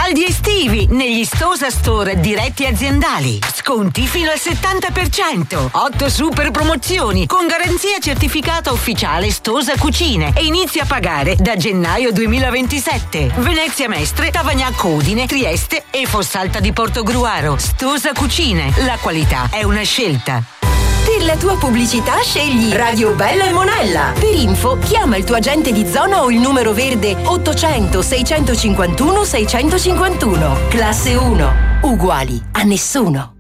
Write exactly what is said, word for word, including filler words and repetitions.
Saldi estivi negli Stosa Store diretti aziendali. Sconti fino al settanta per cento. otto super promozioni con garanzia certificata ufficiale Stosa Cucine e inizia a pagare da gennaio duemilaventisette. Venezia Mestre, Tavagnacco Udine, Trieste e Fossalta di Portogruaro. Stosa Cucine, la qualità è una scelta. Per la tua pubblicità scegli Radio Bella e Monella. Per info chiama il tuo agente di zona o il numero verde ottocento seicentocinquantuno seicentocinquantuno. Classe uno. Uguali a nessuno.